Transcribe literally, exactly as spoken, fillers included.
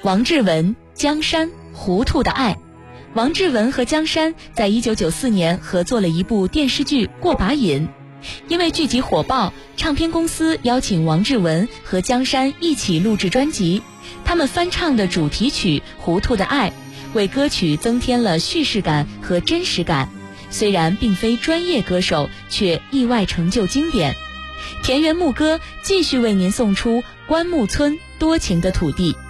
王志文、江山，糊涂的爱。王志文和江山在一九九四年合作了一部电视剧《过把瘾》，因为剧集火爆，唱片公司邀请王志文和江山一起录制专辑，他们翻唱的主题曲《糊涂的爱》为歌曲增添了叙事感和真实感，虽然并非专业歌手，却意外成就经典。田园牧歌继续为您送出关牧村多情的土地。